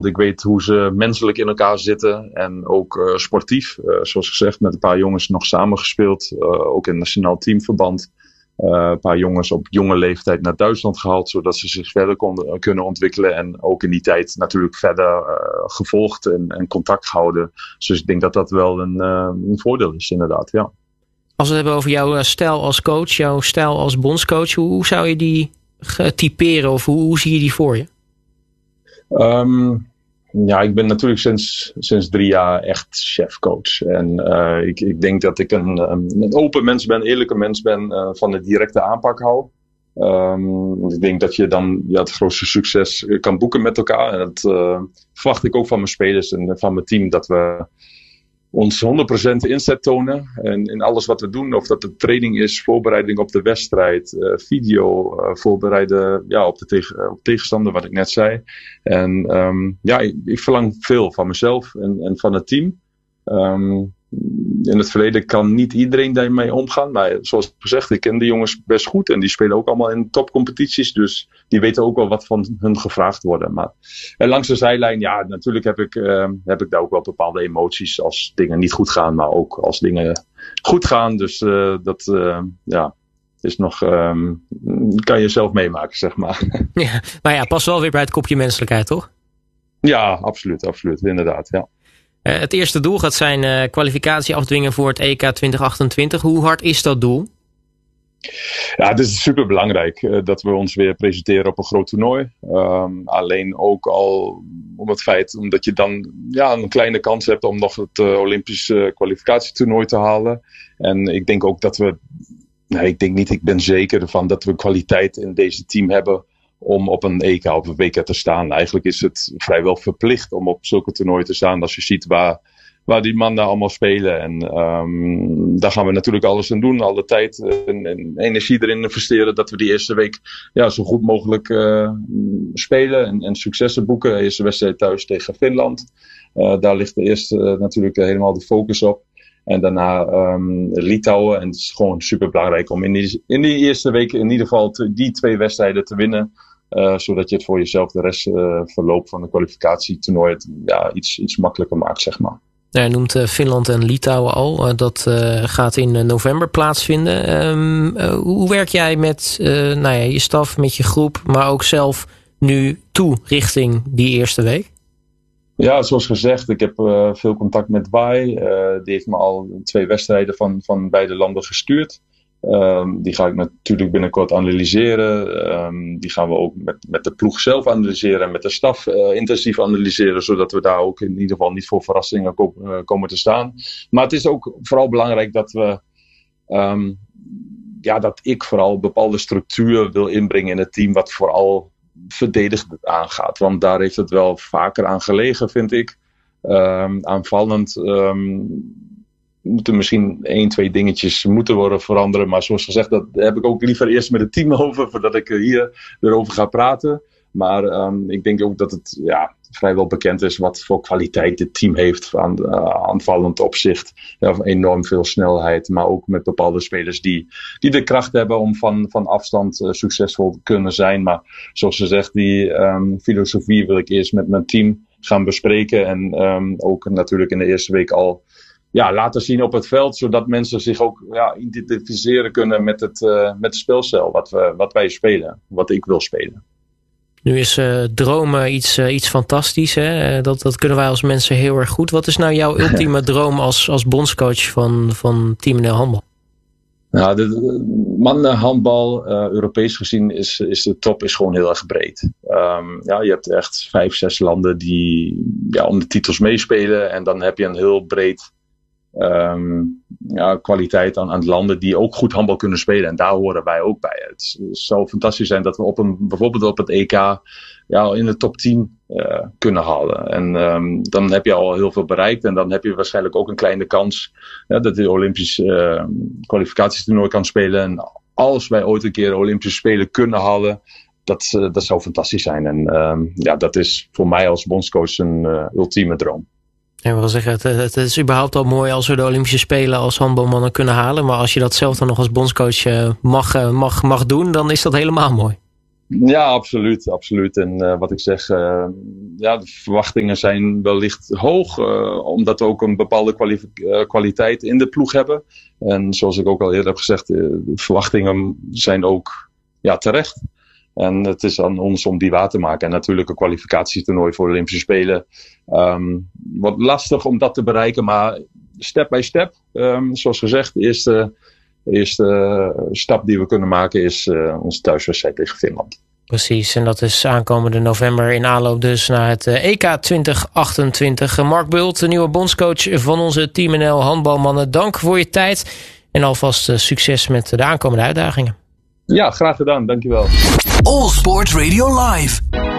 Ik weet hoe ze menselijk in elkaar zitten en ook sportief. Zoals gezegd, met een paar jongens nog samengespeeld. Ook in nationaal teamverband. Een paar jongens op jonge leeftijd naar Duitsland gehaald, zodat ze zich verder kunnen ontwikkelen. En ook in die tijd natuurlijk verder gevolgd en contact gehouden. Dus ik denk dat dat wel een voordeel is, inderdaad. Ja. Als we het hebben over jouw stijl als coach, jouw stijl als bondscoach, hoe zou je die typeren of hoe zie je die voor je? Ik ben natuurlijk sinds 3 jaar echt chefcoach. En ik denk dat ik een open mens ben, eerlijke mens ben, van de directe aanpak hou. Ik denk dat je dan het grootste succes kan boeken met elkaar. En dat verwacht ik ook van mijn spelers en van mijn team, dat we ons 100% inzet tonen. En in alles wat we doen, of dat de training is, voorbereiding op de wedstrijd, video, voorbereiden op de tegenstander, wat ik net zei. En ik verlang veel van mezelf en van het team. In het verleden kan niet iedereen daarmee omgaan. Maar zoals gezegd, ik ken de jongens best goed. En die spelen ook allemaal in topcompetities. Dus die weten ook wel wat van hun gevraagd wordt. Maar langs de zijlijn, natuurlijk heb ik daar ook wel bepaalde emoties als dingen niet goed gaan. Maar ook als dingen goed gaan. Dus dat is nog, kan je zelf meemaken, zeg maar. Ja, maar past wel weer bij het kopje menselijkheid, toch? Ja, absoluut, inderdaad, ja. Het eerste doel gaat zijn kwalificatie afdwingen voor het EK 2028. Hoe hard is dat doel? Ja, het is super belangrijk dat we ons weer presenteren op een groot toernooi. Alleen ook al om het feit omdat je dan een kleine kans hebt om nog het Olympisch kwalificatietoernooi te halen. En ik denk ook dat ik ben zeker ervan dat we kwaliteit in deze team hebben om op een EK of een WK te staan. Eigenlijk is het vrijwel verplicht om op zulke toernooien te staan. Als je ziet waar die mannen allemaal spelen. En daar gaan we natuurlijk alles aan doen. Alle tijd en energie erin investeren. Dat we die eerste week zo goed mogelijk spelen. En successen boeken. De eerste wedstrijd thuis tegen Finland. Daar ligt eerst natuurlijk helemaal de focus op. En daarna Litouwen. En het is gewoon super belangrijk om in die eerste week in ieder geval die 2 wedstrijden te winnen. Zodat je het voor jezelf de rest verloop van de kwalificatietoernooi iets makkelijker maakt, zeg maar. Ja, je noemt Finland en Litouwen al. Dat gaat in november plaatsvinden. Hoe werk jij met je staf, met je groep, maar ook zelf nu toe richting die eerste week? Ja, zoals gezegd, ik heb veel contact met Wai. Die heeft me al 2 wedstrijden van beide landen gestuurd. Die ga ik natuurlijk binnenkort analyseren. Die gaan we ook met de ploeg zelf analyseren en met de staf intensief analyseren, zodat we daar ook in ieder geval niet voor verrassingen komen te staan. Maar het is ook vooral belangrijk dat we dat ik vooral een bepaalde structuur wil inbrengen in het team, wat vooral verdedigend aangaat. Want daar heeft het wel vaker aan gelegen, vind ik. Aanvallend moeten misschien 1-2 dingetjes moeten worden veranderen. Maar zoals gezegd, dat heb ik ook liever eerst met het team over, voordat ik hier erover ga praten. Maar ik denk ook dat het vrijwel bekend is wat voor kwaliteit dit team heeft aan aanvallend opzicht. Enorm veel snelheid, maar ook met bepaalde spelers die de kracht hebben om van afstand succesvol te kunnen zijn. Maar zoals gezegd, die filosofie wil ik eerst met mijn team gaan bespreken. En ook natuurlijk in de eerste week al laten zien op het veld, zodat mensen zich ook identificeren kunnen met het speelstijl wat wij spelen, wat ik wil spelen. Nu is dromen iets fantastisch. Hè? Dat kunnen wij als mensen heel erg goed. Wat is nou jouw ultieme droom als bondscoach van Team NL Handbal? Nou, de mannenhandbal, Europees gezien, is de top is gewoon heel erg breed. Je hebt echt 5-6 landen die om de titels meespelen. En dan heb je een heel breed kwaliteit aan landen die ook goed handbal kunnen spelen. En daar horen wij ook bij. Het zou fantastisch zijn dat we bijvoorbeeld op het EK in de top 10 kunnen halen. En dan heb je al heel veel bereikt. En dan heb je waarschijnlijk ook een kleine kans dat je Olympisch kwalificatietoernooi kan spelen. En als wij ooit een keer Olympische Spelen kunnen halen, dat zou fantastisch zijn. En dat is voor mij als bondscoach een ultieme droom. En we wil zeggen, het is überhaupt al mooi als we de Olympische Spelen als handbalmannen kunnen halen. Maar als je dat zelf dan nog als bondscoach mag doen, dan is dat helemaal mooi. Ja, absoluut. En wat ik zeg, de verwachtingen zijn wellicht hoog, omdat we ook een bepaalde kwaliteit in de ploeg hebben. En zoals ik ook al eerder heb gezegd, de verwachtingen zijn ook terecht. En het is aan ons om die waar te maken. En natuurlijk een kwalificatietoernooi voor de Olympische Spelen. Wat lastig om dat te bereiken, maar step by step. Zoals gezegd, de eerste stap die we kunnen maken is onze thuiswedstrijd tegen Finland. Precies, en dat is aankomende november in aanloop dus naar het EK 2028. Mark Bult, de nieuwe bondscoach van onze Team NL handbalmannen. Dank voor je tijd en alvast succes met de aankomende uitdagingen. Ja, graag gedaan. Dankjewel. All Sports Radio Live.